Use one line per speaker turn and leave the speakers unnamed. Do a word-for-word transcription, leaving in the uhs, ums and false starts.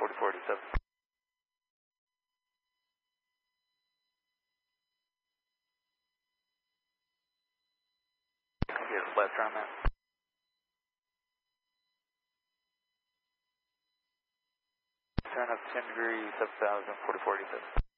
forty-four eighty-seven. Get left around that. Turn up ten degrees, seven thousand, forty-four eighty-seven.